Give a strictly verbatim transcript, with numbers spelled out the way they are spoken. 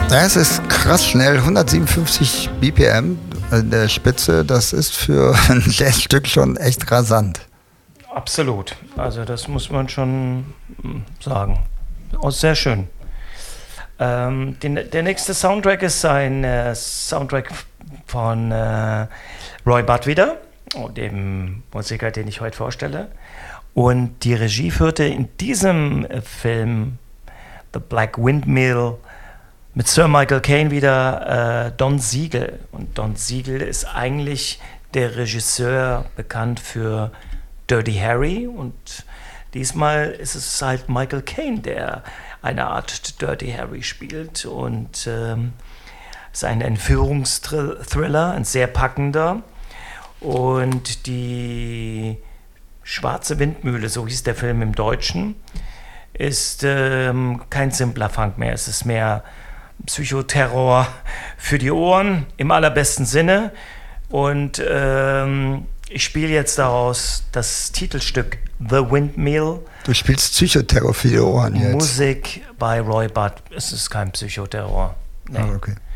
Das ist krass schnell, hundertsiebenundfünfzig B P M in der Spitze, das ist für ein Jazzstück schon echt rasant. Absolut, also das muss man schon sagen. Oh, sehr schön. Ähm, den, der nächste Soundtrack ist ein äh, Soundtrack von äh, Roy Budd wieder, dem Musiker, den ich heute vorstelle. Und die Regie führte in diesem Film The Black Windmill mit Sir Michael Caine wieder äh, Don Siegel. Und Don Siegel ist eigentlich der Regisseur bekannt für Dirty Harry. Und diesmal ist es halt Michael Caine, der eine Art Dirty Harry spielt. Und ähm, es ist ein Entführungsthriller, ein sehr packender. Und die Schwarze Windmühle, so hieß der Film im Deutschen, ist ähm, kein simpler Funk mehr. Es ist mehr Psychoterror für die Ohren, im allerbesten Sinne. Und ähm, ich spiele jetzt daraus das Titelstück The Windmill. Du spielst Psychoterror für die Ohren jetzt. Musik bei Roy Budd. Es ist kein Psychoterror. Nee. Ah, okay.